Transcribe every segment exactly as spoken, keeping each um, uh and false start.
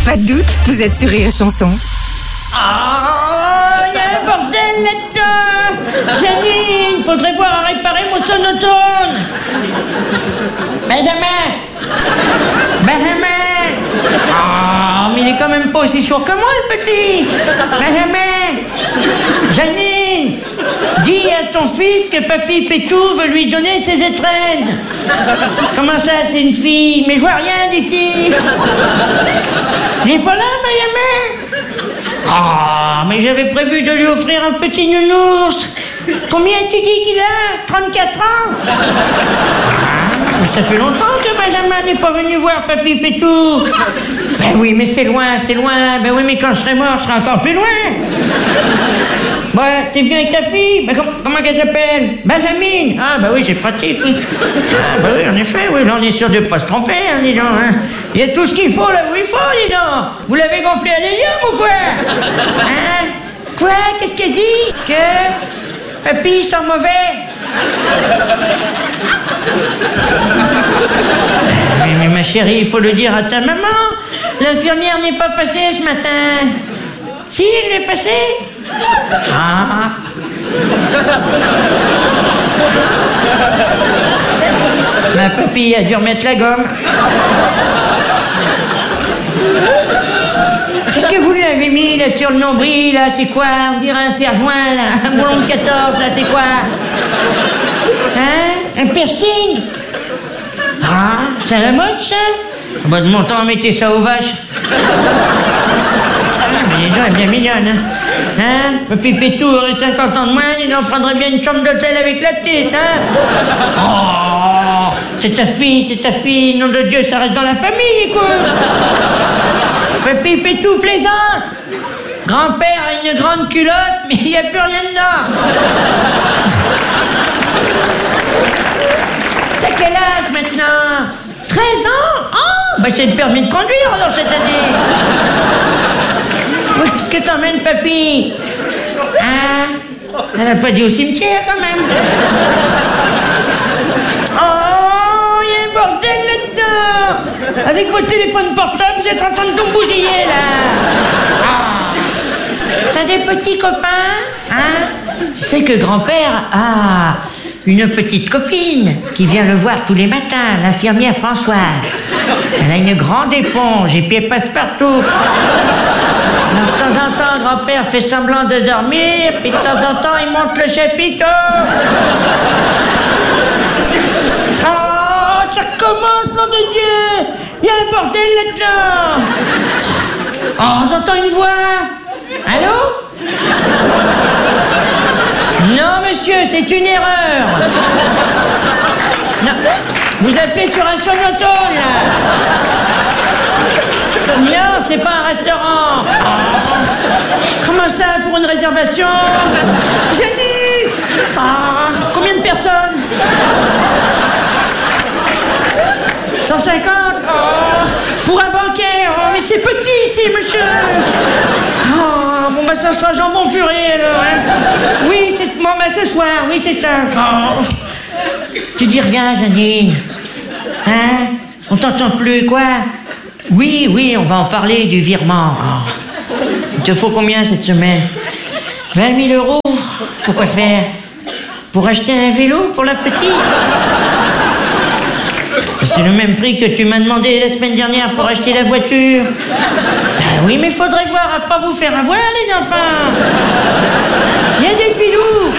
Pas de doute, vous êtes sur Rire et Chanson. Ah, il y a un bordel là-dedans. Janine, faudrait voir à réparer mon sonotone. Benjamin. Benjamin. Ah, mais il est quand même pas aussi sourd que moi, le petit. Benjamin. Janine, dis à ton fils que Papy Pétou veut lui donner ses étrennes. Comment ça, c'est une fille? Mais je vois rien d'ici. Il est pas là, Benjamin? Ah, mais j'avais prévu de lui offrir un petit nounours. Combien tu dis qu'il a? trente-quatre ans? Ah, ça fait longtemps que Benjamin n'est pas venu voir Papy Pétou. Ben oui, mais c'est loin, c'est loin. Ben oui, mais quand je serai mort, je serai encore plus loin. Ouais, t'es bien avec ta fille? Ben, com- comment qu'elle s'appelle? Benjamin. Ah, bah oui, c'est pratique, oui. Ah, bah oui, en effet, oui, là, on est sûr de pas se tromper, hein, dis donc, hein. Il y a tout ce qu'il faut là où il faut, dis donc. Vous l'avez gonflé à l'hélium ou quoi? Hein? Quoi? Qu'est-ce qu'elle dit? Que? Papy sent mauvais? mais, mais ma chérie, il faut le dire à ta maman. L'infirmière n'est pas passée ce matin. Si, elle est passée? Ah. Ma papille a dû remettre la gomme. Qu'est-ce que vous lui avez mis là sur le nombril là? C'est quoi? On dirait un serre-joint là, un boulon de quatorze là, c'est quoi? Hein? Un piercing? Ah, c'est à la mode ça? Bah de mon temps, mettez ça aux vaches. Mais les gens, elle est bien mignonne, hein? Hein? Papy Pétou aurait cinquante ans de moins, il en prendrait bien une chambre d'hôtel avec la petite, hein? Oh! C'est ta fille, c'est ta fille, nom de Dieu, ça reste dans la famille, quoi! Papy Pétou plaisante! Grand-père a une grande culotte, mais il n'y a plus rien dedans! T'as quel âge maintenant? treize ans? Oh! Bah c'est le permis de conduire alors cette année! Où est-ce que t'emmènes, papy? Hein? Elle n'a pas dit au cimetière, quand même. Oh, il y a un bordel là-dedans. Avec votre téléphone portable, vous êtes en train de tout bousiller, là. Ah. T'as des petits copains? Hein? Tu sais que grand-père a une petite copine qui vient le voir tous les matins, l'infirmière Françoise. Elle a une grande éponge et puis elle passe partout. De temps en temps, grand-père fait semblant de dormir, puis de temps en temps, il monte le chapiteau. Oh, ça recommence, nom de Dieu! Il y a un bordel là-dedans! Oh, j'entends une voix! Allô? Non, monsieur, c'est une erreur! Non, vous appelez sur un sonotone, là! Non, c'est pas un restaurant. Oh. Comment ça, pour une réservation? Jenny! Ah, combien de personnes? cent cinquante? Oh, pour un banquet? Oh, mais c'est petit ici, monsieur. Oh, bon, bah ça sera jambon purée, alors, hein? Oui, c'est... Bon, bah ce soir, oui, c'est ça. Oh. Tu dis rien, Janine? Hein? On t'entend plus, quoi? Oui, oui, on va en parler du virement. Oh. Il te faut combien cette semaine? vingt mille euros. Pourquoi faire? Pour acheter un vélo pour la petite? C'est le même prix que tu m'as demandé la semaine dernière pour acheter la voiture. Ben oui, mais faudrait voir à pas vous faire avoir, les enfants. Il y a des filous.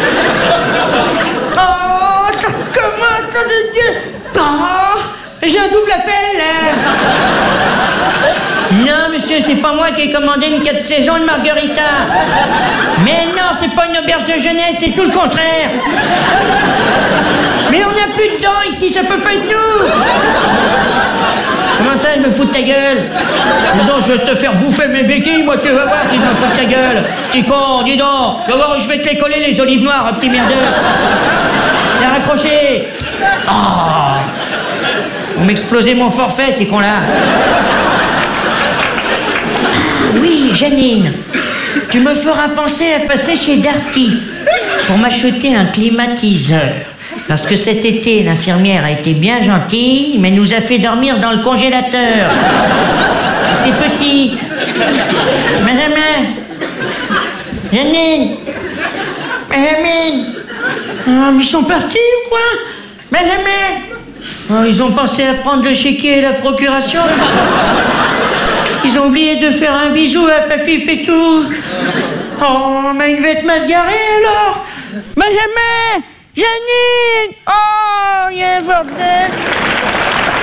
Oh, ça commence, nom de Dieu. Oh, j'ai un double appel, là. Non, monsieur, c'est pas moi qui ai commandé une quatre saisons de margarita. Mais non, c'est pas une auberge de jeunesse, c'est tout le contraire. Mais on n'a plus de dents ici, ça peut pas être nous. Comment ça, elle me fout de ta gueule? Dis donc, je vais te faire bouffer mes béquilles, moi, tu vas voir si je me fous de ta gueule. Petit con, dis donc, tu vas voir où je vais te les coller, les olives noires, un petit merdeux. T'es raccroché. Oh. Vous m'explosez mon forfait, ces cons-là. Oui, Janine, tu me feras penser à passer chez Darty pour m'acheter un climatiseur. Parce que cet été, l'infirmière a été bien gentille, mais nous a fait dormir dans le congélateur. C'est petit, Janine. Benjamin. Ah, mais ils sont partis ou quoi? Benjamin. Oh, ils ont pensé à prendre le chéquier et la procuration. Ils ont oublié de faire un bisou à Papy Pétou. Oh, mais il va être mal garé alors. Benjamin. Janine. Oh, il y a un bordel.